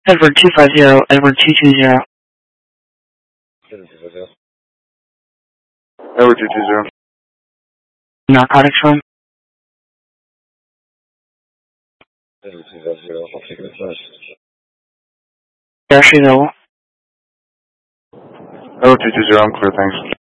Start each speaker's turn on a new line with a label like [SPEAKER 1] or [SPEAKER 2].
[SPEAKER 1] Edward 250, Edward 220.
[SPEAKER 2] Edward 220.
[SPEAKER 1] Narcotics room.
[SPEAKER 2] Edward 250, I'll take it first.
[SPEAKER 1] They're actually available.
[SPEAKER 2] Edward 220, I'm clear, thanks.